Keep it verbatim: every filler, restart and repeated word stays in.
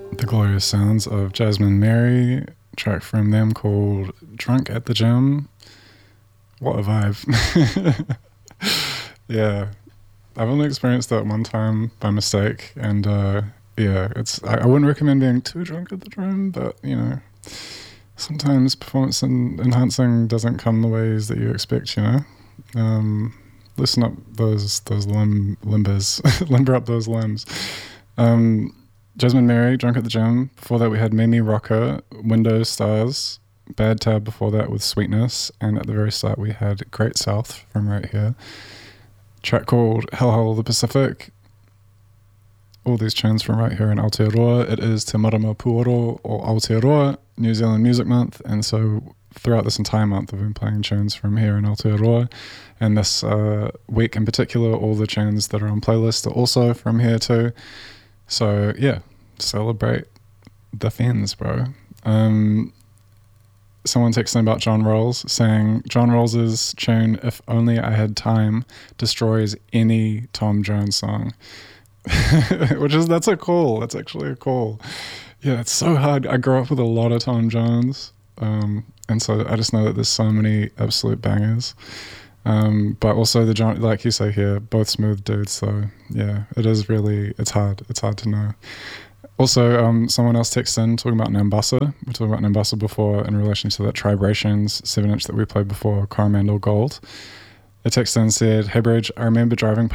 The glorious sounds of Jasmine Mary, track from them called Drunk at the Gym. What a vibe. Yeah, I've only experienced that one time by mistake, and uh, yeah, it's I, I wouldn't recommend being too drunk at the gym, but you know, sometimes performance en- enhancing doesn't come the ways that you expect, you know. Um, loosen up those those limb limbers, limber up those limbs. Um, Jasmine Mary, Drunk at the Gym. Before that, we had Mimi Rocker, Windows Stars, Bad Tab before that with Sweetness, and at the very start we had Great South from right here. Track called Hell Hell of the Pacific. All these tunes from right here in Aotearoa. It is Te Marama Puoro or Aotearoa, New Zealand Music Month, and so throughout this entire month I've been playing tunes from here in Aotearoa, and this uh, week in particular all the tunes that are on playlist are also from here too. So yeah, celebrate the fans, bro. Um, someone texting about John Rolls saying John Rolls's tune "If Only I Had Time" destroys any Tom Jones song. Which is, that's a call. That's actually a call. Yeah, it's so hard. I grew up with a lot of Tom Jones, um, and so I just know that there's so many absolute bangers. Um, but also the John, like you say here, both smooth dudes. So yeah, it is really, it's hard. It's hard to know. Also, um, someone else texted in talking about Nambasa. We talked about Nambasa before in relation to that Tribrations seven inch that we played before, Coromandel Gold. They texted in and said, "Hey Bridge, I remember driving